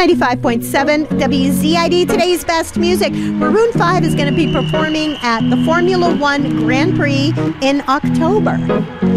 95.7 WZID, today's best music. Maroon 5 is going to be performing at the Formula One Grand Prix in October.